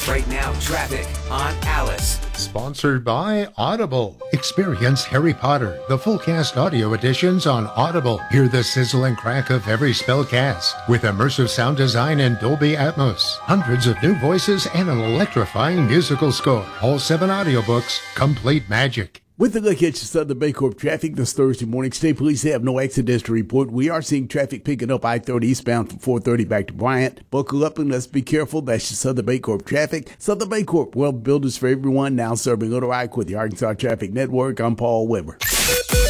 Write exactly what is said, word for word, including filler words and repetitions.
Right now, traffic on Alice. Sponsored by Audible. Experience Harry Potter, the full cast audio editions on Audible. Hear the sizzle and crack of every spell cast with immersive sound design and Dolby Atmos. Hundreds of new voices and an electrifying musical score. All seven audiobooks, complete magic. With a look at your Southern Baycorp traffic this Thursday morning, State Police have no accidents to report. We are seeing traffic picking up I thirty eastbound from four thirty back to Bryant. Buckle up and let's be careful. That's your Southern Baycorp traffic. Southern Baycorp, well, builders for everyone, now serving Little Rock with the Arkansas Traffic Network. I'm Paul Weber.